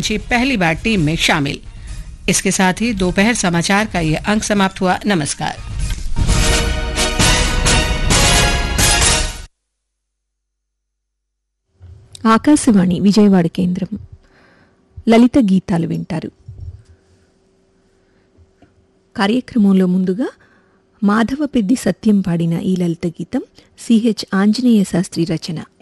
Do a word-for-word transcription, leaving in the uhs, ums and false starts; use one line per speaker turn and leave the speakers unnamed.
रणजी पहली बार टीम में शामिल। इसके साथ ही दोपहर समाचार का ये अंक समाप्त हुआ। नमस्कार।
ఆకాశవాణి విజయవాడ కేంద్రం లలిత గీతాలు వింటారు. కార్యక్రమంలో ముందుగా మాధవపెద్ది సత్యం పాడిన ఈ లలిత గీతం సిహెచ్ ఆంజనేయ శాస్త్రి రచన.